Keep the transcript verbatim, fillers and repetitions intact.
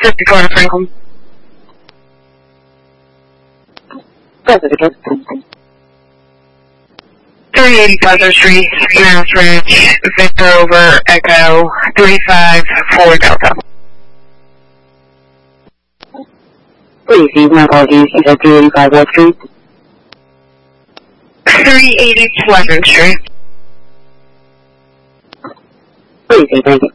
fifty-four to Franklin. three eighty Pleasant Street, Mass Ridge, Victor over Echo, three five four Delta. Please, use my apologies. You said three eighty-five West Street? three eighty Pleasant Street. Please, thank you.